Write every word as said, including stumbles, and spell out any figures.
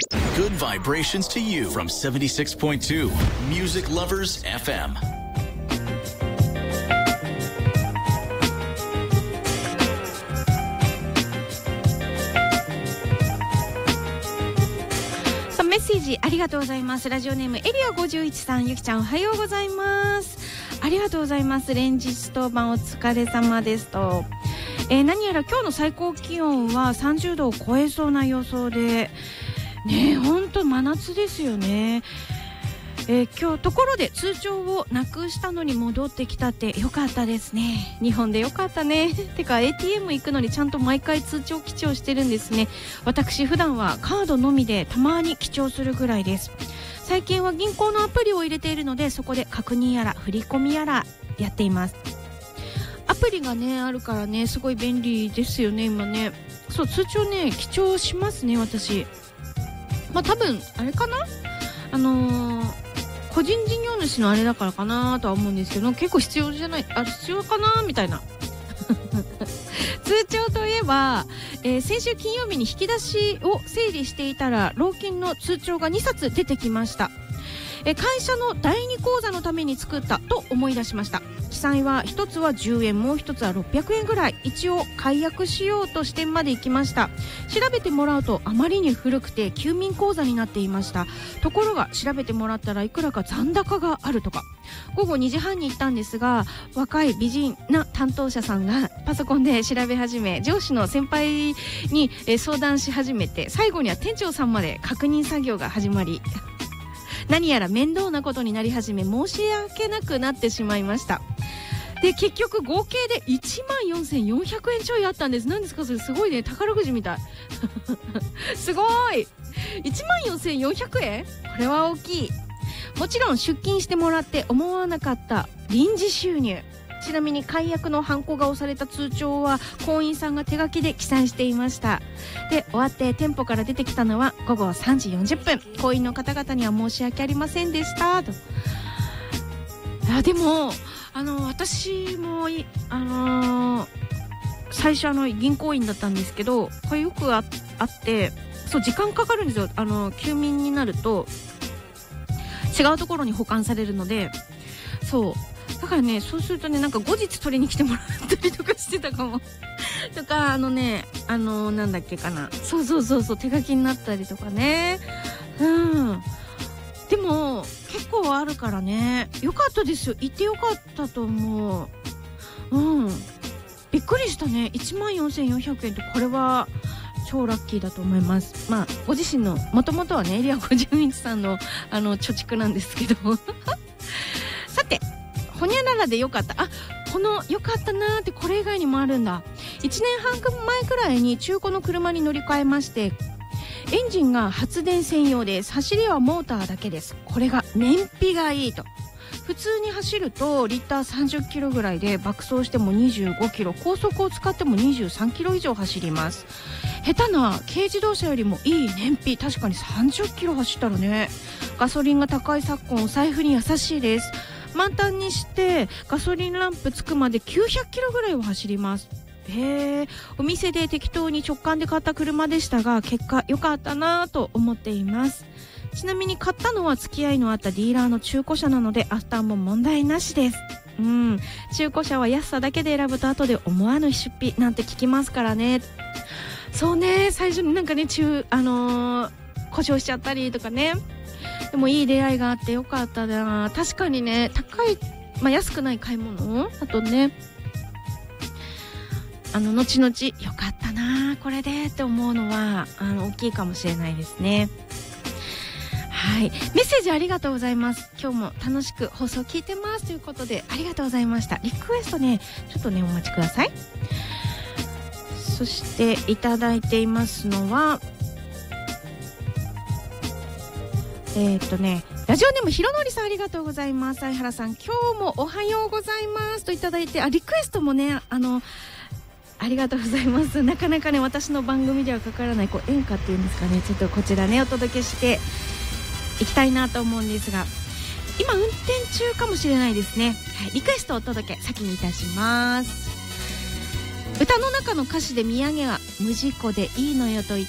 Good vibrations to you from seventy-six point two Music Lovers エフエム。 メッセージありがとうございます。ラジオネームエリアごじゅういちさん、ゆきちゃんおはようございます。ありがとうございます。連日当番お疲れ様ですと、えー、何やら今日の最高気温はさんじゅうどを超えそうな予想でね、ほんと真夏ですよね。えー、今日ところで通帳をなくしたのに戻ってきたってよかったですね。日本でよかったね。てか エーティーエム 行くのにちゃんと毎回通帳記帳してるんですね。私普段はカードのみでたまに記帳するぐらいです。最近は銀行のアプリを入れているので、そこで確認やら振り込みやらやっています。アプリがねあるからね、すごい便利ですよね今ね。そう、通帳ね記帳しますね私。まあ多分あれかな、あのー個人事業主のあれだからかなとは思うんですけど、結構必要じゃない、あ必要かなみたいな通帳といえば、えー、先週金曜日に引き出しを整理していたら老金の通帳がにさつ出てきました。えー、会社のだいに口座のために作ったと思い出しました。記載はひとつはじゅうえん、もうひとつはろっぴゃくえんぐらい。一応解約しようと支店まで行きました。調べてもらうとあまりに古くて休眠口座になっていました。ところが調べてもらったらいくらか残高があるとか。午後にじはんに行ったんですが、若い美人な担当者さんがパソコンで調べ始め、上司の先輩に相談し始めて、最後には店長さんまで確認作業が始まり、何やら面倒なことになり始め、申し訳なくなってしまいました。で結局合計でいちまんよんせんよんひゃくえんちょいあったんです。何ですかそれ、すごいね、宝くじみたいすごい、いちまんよんせんよんひゃくえん、これは大きい。もちろん出勤してもらって思わなかった臨時収入。ちなみに解約のハンコが押された通帳は行員さんが手書きで記載していました。で終わって店舗から出てきたのはごごさんじよんじゅっぷん。行員の方々には申し訳ありませんでしたと。あでもあの私もあのー、最初あの銀行員だったんですけど、これよく あ, あってそう時間かかるんですよ。あの休眠になると違うところに保管されるので、そうだからね、そうするとね、なんか後日取りに来てもらったりとかしてたかもとか、あのねあのー、なんだっけかな、そうそうそうそう、手書きになったりとかね。うんでも結構あるからね、よかったですよ。行ってよかったと思う。うんびっくりしたね。いちまんよんせんよんひゃくえんってこれは超ラッキーだと思います。まあご自身のもともとはねエリアごじゅういちさんのあの貯蓄なんですけどさてほにゃららでよかった、あこのよかったなーってこれ以外にもあるんだ。いちねんはんまえくらいに中古の車に乗り換えまして、エンジンが発電専用です。走りはモーターだけです。これが燃費がいいと。普通に走るとリッターさんじゅっキロぐらいで、爆走してもにじゅうごキロ、高速を使ってもにじゅうさんキロ以上走ります。下手な軽自動車よりもいい燃費。確かにさんじゅっキロ走ったらね。ガソリンが高い昨今お財布に優しいです。満タンにしてガソリンランプつくまできゅうひゃくキロぐらいを走ります。へー、お店で適当に直感で買った車でしたが、結果良かったなぁと思っています。ちなみに買ったのは付き合いのあったディーラーの中古車なので、アフターも問題なしです。うん、中古車は安さだけで選ぶと後で思わぬ出費なんて聞きますからね。そうね、最初になんかね中あのー、故障しちゃったりとかね。でもいい出会いがあってよかったな。確かにね、高い、まあ、安くない買い物、あとねあの後々よかったなこれでって思うのはあの大きいかもしれないですね。はい、メッセージありがとうございます。今日も楽しく放送聞いてますということでありがとうございました。リクエストねちょっとねお待ちください。そしていただいていますのはえー、っとねラジオネームひろのりさん、ありがとうございます。相原さん今日もおはようございますといただいて、あリクエストもねあのありがとうございます。なかなかね私の番組ではかからないこう演歌っていうんですかね、ちょっとこちらねお届けしていきたいなと思うんですが、今運転中かもしれないですね。はい、リクエストをお届け先にいたします。歌の中の歌詞で見上げは無事故でいいのよと言っ